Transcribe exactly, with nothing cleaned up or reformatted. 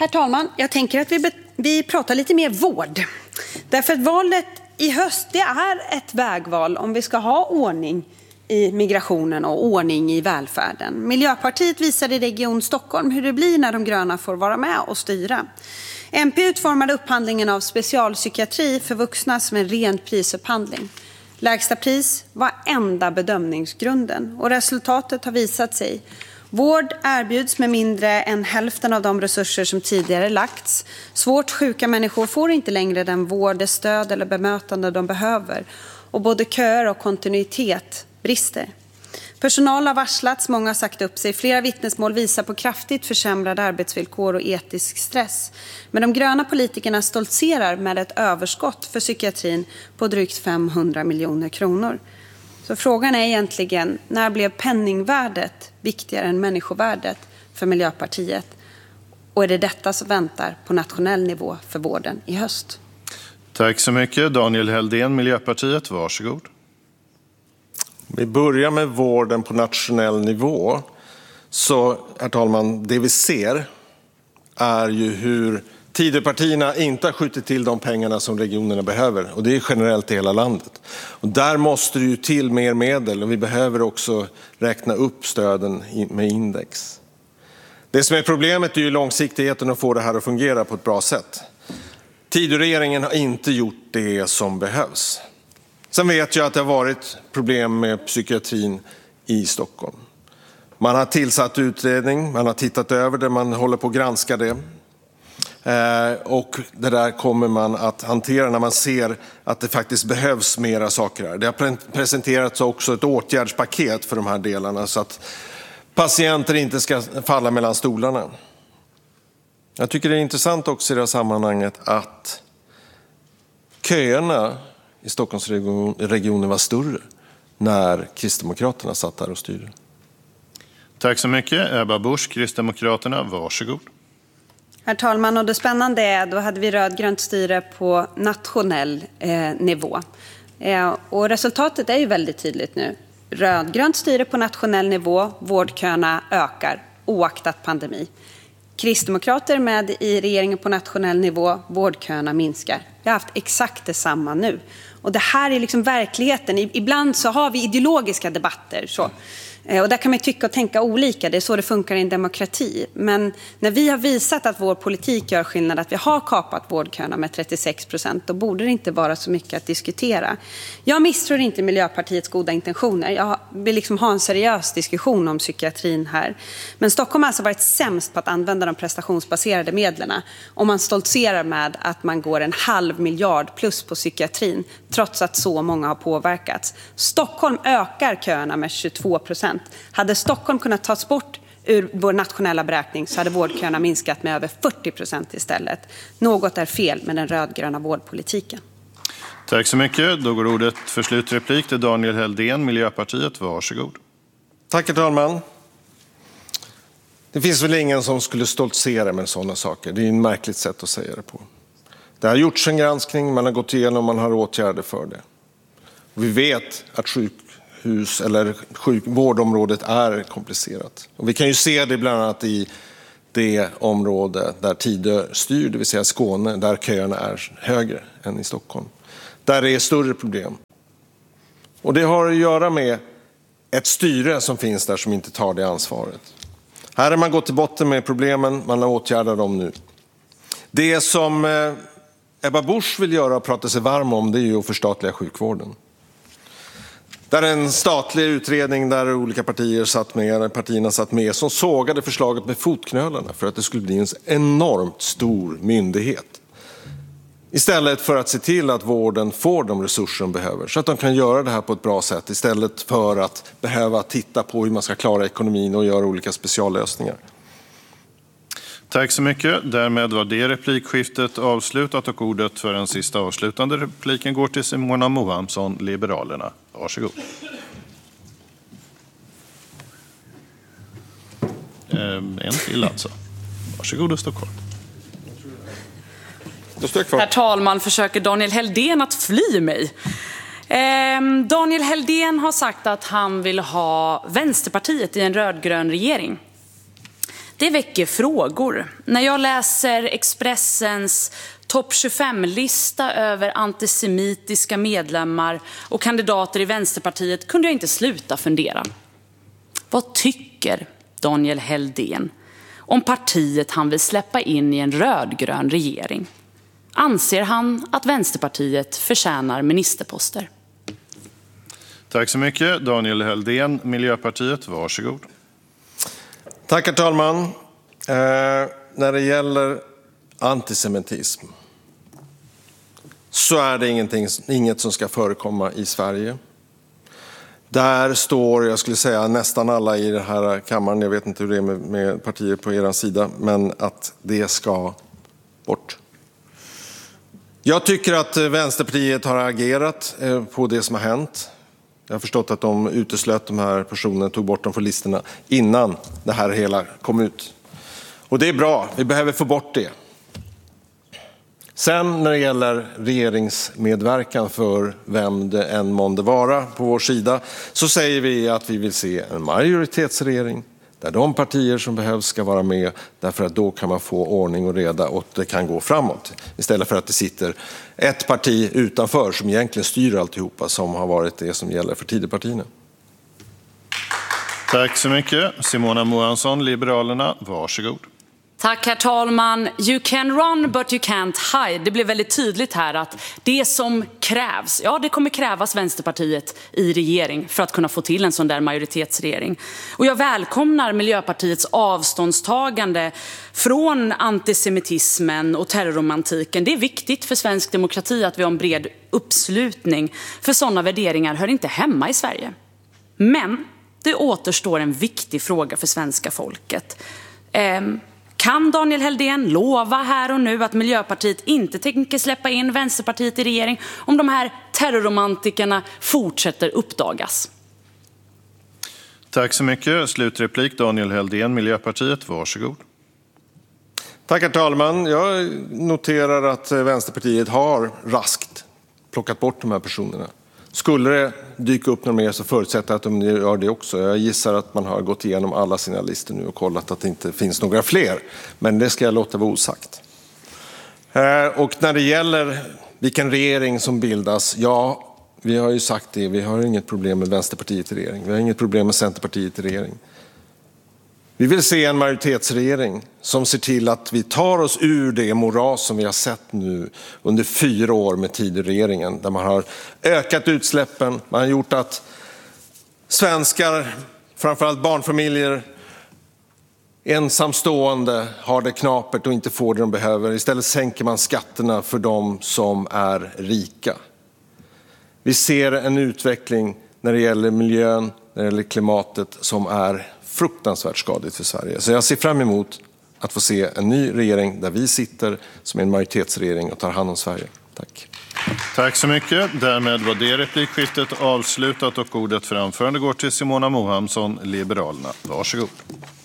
Herr talman, jag tänker att vi, be- vi pratar lite mer vård. Därför att valet i höst, det är ett vägval om vi ska ha ordning i migrationen och ordning i välfärden. Miljöpartiet visar i Region Stockholm hur det blir när de gröna får vara med och styra. M P utformade upphandlingen av specialpsykiatri för vuxna som en ren prisupphandling. Lägsta pris var enda bedömningsgrunden och resultatet har visat sig. Vård erbjuds med mindre än hälften av de resurser som tidigare lagts. Svårt sjuka människor får inte längre den vård, det stöd eller bemötande de behöver. Och både köer och kontinuitet brister. Personal har varslats, många har sagt upp sig. Flera vittnesmål visar på kraftigt försämrade arbetsvillkor och etisk stress. Men de gröna politikerna stoltserar med ett överskott för psykiatrin på drygt femhundra miljoner kronor. Så frågan är egentligen, när blev penningvärdet viktigare än människovärdet för Miljöpartiet? Och är det detta som väntar på nationell nivå för vården i höst? Tack så mycket. Daniel Heldén, Miljöpartiet, varsågod. Vi börjar med vården på nationell nivå. Så, herr talman, det vi ser är ju hur Tidöpartierna inte har skjutit till de pengarna som regionerna behöver. Och det är generellt i hela landet. Och där måste det ju till mer medel och vi behöver också räkna upp stöden med index. Det som är problemet är ju långsiktigheten att få det här att fungera på ett bra sätt. Tidöregeringen har inte gjort det som behövs. Sen vet jag att det har varit problem med psykiatrin i Stockholm. Man har tillsatt utredning, man har tittat över det, man håller på att granska det. Eh, och det där kommer man att hantera när man ser att det faktiskt behövs mera saker här. Det har pre- presenterats också ett åtgärdspaket för de här delarna så att patienter inte ska falla mellan stolarna. Jag tycker det är intressant också i det här sammanhanget att köerna i Stockholmsregionen var större när Kristdemokraterna satt där och styrde. Tack så mycket. Ebba Busch, Kristdemokraterna, varsågod. Herr talman, och det spännande är, då hade vi rödgrönt styre på nationell eh, nivå. Eh, och resultatet är ju väldigt tydligt nu. Rödgrönt styre på nationell nivå, vårdköerna ökar oaktat pandemi. Kristdemokrater med i regeringen på nationell nivå, vårdköerna minskar. Vi har haft exakt detsamma nu. Och det här är liksom verkligheten. Ibland så har vi ideologiska debatter så. Och där kan man tycka och tänka olika, det är så det funkar i en demokrati. Men när vi har visat att vår politik gör skillnad, att vi har kapat vårdköerna med trettiosex procent, då borde det inte vara så mycket att diskutera. Jag misstror inte Miljöpartiets goda intentioner. Jag vill liksom ha en seriös diskussion om psykiatrin här. Men Stockholm har alltså varit sämst på att använda de prestationsbaserade medlen. Och man stoltserar med att man går en halv miljard plus på psykiatrin, trots att så många har påverkats. Stockholm ökar köerna med tjugotvå procent. Hade Stockholm kunnat tas bort ur vår nationella beräkning så hade vårdköerna minskat med över fyrtio procent istället. Något är fel med den rödgröna vårdpolitiken. Tack så mycket. Då går ordet för slutreplik till Daniel Heldén, Miljöpartiet. Varsågod. Tack, herr talman. Det finns väl ingen som skulle stoltsera med sådana saker. Det är ett märkligt sätt att säga det på. Det har gjorts en granskning, man har gått igenom, man har åtgärder för det. Vi vet att sjukhus eller sjukvårdområdet är komplicerat. Och vi kan ju se det bland annat i det område där Tidö styr, det vill säga Skåne, där köerna är högre än i Stockholm. Där det är större problem. Och det har att göra med ett styre som finns där som inte tar det ansvaret. Här har man gått till botten med problemen, man har åtgärdat dem nu. Det som Ebba Busch vill göra och prata sig varm om, det är ju att förstatliga sjukvården. Där är en statlig utredning där olika partier satt med, partierna satt med som sågade förslaget med fotknölarna för att det skulle bli en enormt stor myndighet. Istället för att se till att vården får de resurser de behöver så att de kan göra det här på ett bra sätt istället för att behöva titta på hur man ska klara ekonomin och göra olika speciallösningar. Tack så mycket. Därmed var det replikskiftet avslutat och ordet för den sista avslutande repliken går till Simona Mohamsson, Liberalerna. Varsågod. En till alltså. Varsågod och stå kvar. Herr talman, försöker Daniel Heldén att fly mig? Eh, Daniel Heldén har sagt att han vill ha Vänsterpartiet i en rödgrön regering. det väcker frågor. När jag läser Expressens topp tjugofem-lista över antisemitiska medlemmar och kandidater i Vänsterpartiet kunde jag inte sluta fundera. Vad tycker Daniel Helldén om partiet han vill släppa in i en rödgrön regering? Anser han att Vänsterpartiet förtjänar ministerposter? Tack så mycket. Daniel Helldén, Miljöpartiet, varsågod. Tack, herr talman. Eh, när det gäller antisemitism så är det ingenting, inget som ska förekomma i Sverige. Där står, jag skulle säga nästan alla i den här kammaren, jag vet inte hur det är med, med partier på er sida, men att det ska bort. Jag tycker att Vänsterpartiet har agerat på det som har hänt. Jag har förstått att de uteslöt de här personerna, tog bort dem från listorna innan det här hela kom ut. Och det är bra, vi behöver få bort det. Sen när det gäller regeringsmedverkan för vem det än månde vara på vår sida så säger vi att vi vill se en majoritetsregering där de partier som behövs ska vara med, därför att då kan man få ordning och reda och det kan gå framåt. Istället för att det sitter ett parti utanför som egentligen styr alltihopa, som har varit det som gäller för Tidöpartierna. Tack så mycket. Simona Moansson, Liberalerna, varsågod. Tack, herr talman. You can run but you can't hide. Det blev väldigt tydligt här att det som krävs, ja det kommer krävas Vänsterpartiet i regering för att kunna få till en sån där majoritetsregering. Och jag välkomnar Miljöpartiets avståndstagande från antisemitismen och terrorromantiken. Det är viktigt för svensk demokrati att vi har en bred uppslutning, för sådana värderingar hör inte hemma i Sverige. Men det återstår en viktig fråga för svenska folket. Ehm, Kan Daniel Helldén lova här och nu att Miljöpartiet inte tänker släppa in Vänsterpartiet i regering om de här terrorromantikerna fortsätter uppdagas? Tack så mycket. Slutreplik Daniel Helldén, Miljöpartiet, varsågod. Tack, herr talman. Jag noterar att Vänsterpartiet har raskt plockat bort de här personerna. Skulle det dyka upp något mer så förutsätter jag att de gör det också. Jag gissar att man har gått igenom alla sina listor nu och kollat att det inte finns några fler. Men det ska jag låta vara osagt. Och när det gäller vilken regering som bildas, ja, vi har ju sagt det. Vi har inget problem med Vänsterpartiet i regering. Vi har inget problem med Centerpartiet i regering. Vi vill se en majoritetsregering som ser till att vi tar oss ur det moras som vi har sett nu under fyra år med Tidöregeringen, där man har ökat utsläppen, man har gjort att svenskar, framförallt barnfamiljer, ensamstående har det knapert och inte får det de behöver. Istället sänker man skatterna för de som är rika. Vi ser en utveckling när det gäller miljön, när det gäller klimatet som är fruktansvärt skadligt för Sverige. Så jag ser fram emot att få se en ny regering där vi sitter som en majoritetsregering och tar hand om Sverige. Tack. Tack så mycket. Därmed var det replikskiftet avslutat och ordet för anförande går till Simona Moansson, Liberalerna. Varsågod.